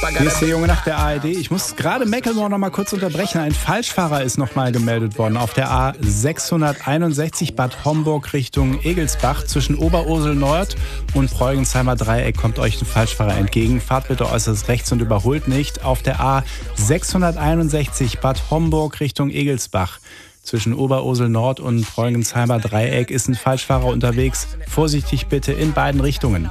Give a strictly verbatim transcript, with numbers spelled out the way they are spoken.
Hier ist der Junge nach der A R D. Ich muss gerade Macklemore noch mal kurz unterbrechen. Ein Falschfahrer ist noch mal gemeldet worden auf der A sechshunderteinundsechzig Bad Homburg Richtung Egelsbach. Zwischen Oberursel Nord und Preugenzheimer Dreieck kommt euch ein Falschfahrer entgegen. Fahrt bitte äußerst rechts und überholt nicht. Auf der A sechshunderteinundsechzig Bad Homburg Richtung Egelsbach. Zwischen Oberursel Nord und Preugenzheimer Dreieck ist ein Falschfahrer unterwegs. Vorsichtig bitte in beiden Richtungen.